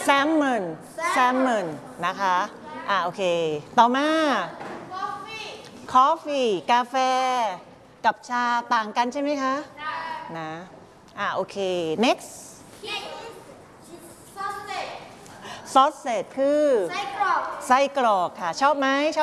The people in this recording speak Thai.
salmon salmon นะคะโอเคต่อมา coffee กาแฟกับชาต่างกันใช่ไหมคะนะโอเค next sausage คือไส้กรอกค่ะชอบไหมชอบ